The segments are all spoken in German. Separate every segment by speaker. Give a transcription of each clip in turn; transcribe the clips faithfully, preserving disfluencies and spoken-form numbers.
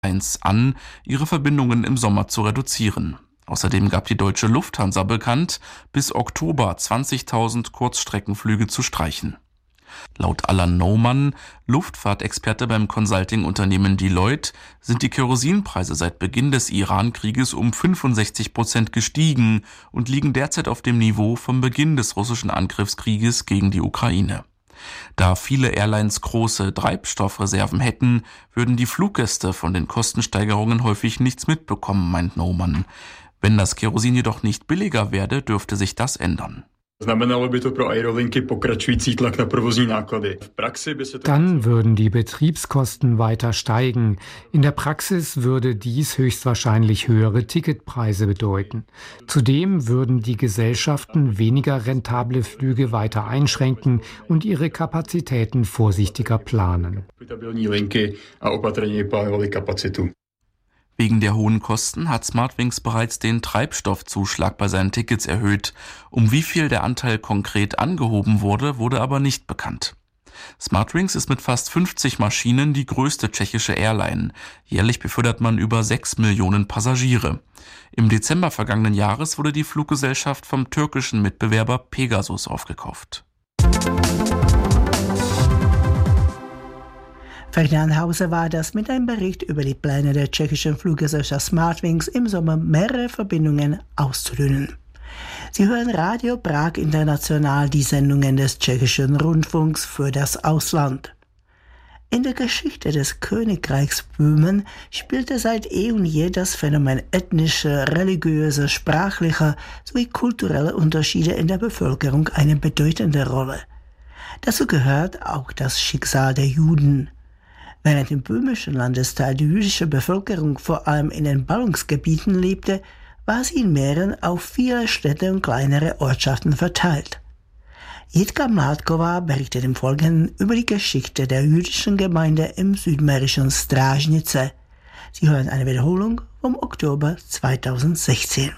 Speaker 1: an, ihre Verbindungen im Sommer zu reduzieren. Außerdem gab die deutsche Lufthansa bekannt, bis Oktober zwanzigtausend Kurzstreckenflüge zu streichen. Laut Alan Naumann, Luftfahrtexperte beim Consulting-Unternehmen Deloitte, sind die Kerosinpreise seit Beginn des Iran-Krieges um fünfundsechzig Prozent gestiegen und liegen derzeit auf dem Niveau vom Beginn des russischen Angriffskrieges gegen die Ukraine. Da viele Airlines große Treibstoffreserven hätten, würden die Fluggäste von den Kostensteigerungen häufig nichts mitbekommen, meint Naumann. Wenn das Kerosin jedoch nicht billiger werde, dürfte sich das ändern.
Speaker 2: Dann würden die Betriebskosten weiter steigen. In der Praxis würde dies höchstwahrscheinlich höhere Ticketpreise bedeuten. Zudem würden die Gesellschaften weniger rentable Flüge weiter einschränken und ihre Kapazitäten vorsichtiger planen.
Speaker 1: Wegen der hohen Kosten hat Smartwings bereits den Treibstoffzuschlag bei seinen Tickets erhöht. Um wie viel der Anteil konkret angehoben wurde, wurde aber nicht bekannt. Smartwings ist mit fast fünfzig Maschinen die größte tschechische Airline. Jährlich befördert man über sechs Millionen Passagiere. Im Dezember vergangenen Jahres wurde die Fluggesellschaft vom türkischen Mitbewerber Pegasus aufgekauft.
Speaker 3: Ferdinand Hauser war das mit einem Bericht über die Pläne der tschechischen Fluggesellschaft Smartwings im Sommer mehrere Verbindungen auszudünnen. Sie hören Radio Prag International, die Sendungen des tschechischen Rundfunks für das Ausland. In der Geschichte des Königreichs Böhmen spielte seit eh und je das Phänomen ethnische, religiöse, sprachliche sowie kulturelle Unterschiede in der Bevölkerung eine bedeutende Rolle. Dazu gehört auch das Schicksal der Juden. Während im böhmischen Landesteil die jüdische Bevölkerung vor allem in den Ballungsgebieten lebte, war sie in Mähren auf viele Städte und kleinere Ortschaften verteilt. Jitka Mládková berichtet im Folgenden über die Geschichte der jüdischen Gemeinde im südmährischen Strážnice. Sie hören eine Wiederholung vom Oktober zweitausendsechzehn.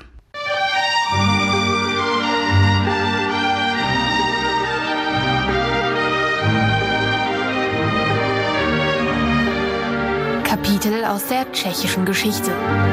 Speaker 4: Kapitel aus der tschechischen Geschichte.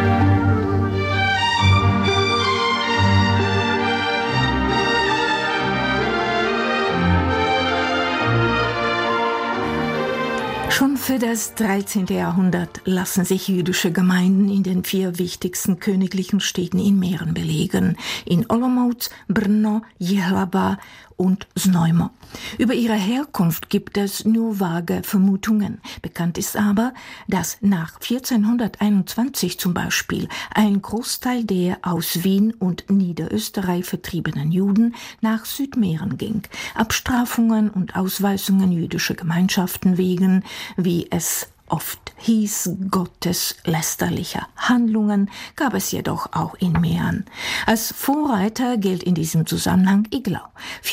Speaker 4: Schon für das dreizehnte. Jahrhundert lassen sich jüdische Gemeinden in den vier wichtigsten königlichen Städten in Mähren belegen: in Olomouc, Brno, Jihlava und Znojmo. Über ihre Herkunft gibt es nur vage Vermutungen. Bekannt ist aber, dass nach vierzehnhunderteinundzwanzig zum Beispiel ein Großteil der aus Wien und Niederösterreich vertriebenen Juden nach Südmähren ging. Abstrafungen und Ausweisungen jüdischer Gemeinschaften wegen, wie es oft hieß, gotteslästerlicher Handlungen, gab es jedoch auch in Mähren. Als Vorreiter gilt in diesem Zusammenhang Iglau.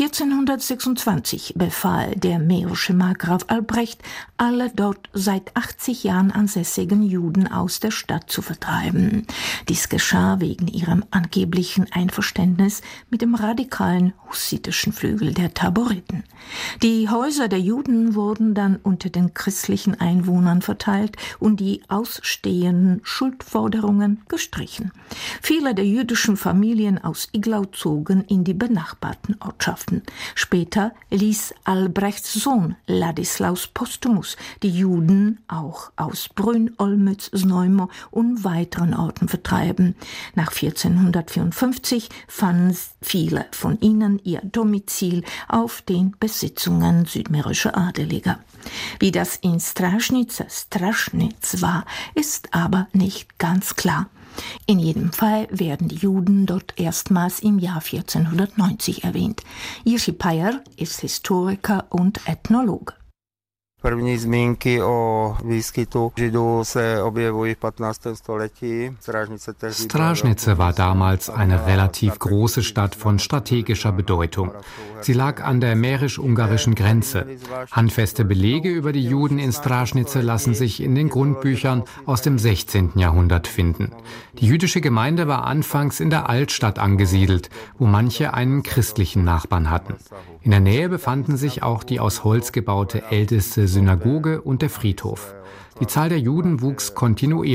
Speaker 4: vierzehnhundertsechsundzwanzig befahl der mährische Markgraf Albrecht, alle dort seit achtzig Jahren ansässigen Juden aus der Stadt zu vertreiben. Dies geschah wegen ihrem angeblichen Einverständnis mit dem radikalen hussitischen Flügel der Taboriten. Die Häuser der Juden wurden dann unter den christlichen Einwohnern verteilt und die ausstehenden Schuldforderungen gestrichen. Viele der jüdischen Familien aus Iglau zogen in die benachbarten Ortschaften. Später ließ Albrechts Sohn Ladislaus Postumus die Juden auch aus Brünn, Olmütz, Znojmo und weiteren Orten vertreiben. Nach vierzehnhundertvierundfünfzig fanden viele von ihnen ihr Domizil auf den Besitzungen südmährischer Adeliger. Wie das in Strážnice Straschnitz war, ist aber nicht ganz klar. In jedem Fall werden die Juden dort erstmals im Jahr vierzehnhundertneunzig erwähnt. Jiří Pajer ist Historiker und Ethnologe.
Speaker 5: První zmínky o výskytu Židů se objevují v patnáctém století.
Speaker 2: Strážnice war damals eine relativ große Stadt von strategischer Bedeutung. Sie lag an der mährisch-ungarischen Grenze. Handfeste Belege über die Juden in Strážnice lassen sich in den Grundbüchern aus dem sechzehnten. Jahrhundert finden. Die jüdische Gemeinde war anfangs in der Altstadt angesiedelt, wo manche einen christlichen Nachbarn hatten. In der Nähe befanden sich auch die aus Holz gebaute älteste Synagoge und der Friedhof. Die Zahl der Juden wuchs kontinuierlich.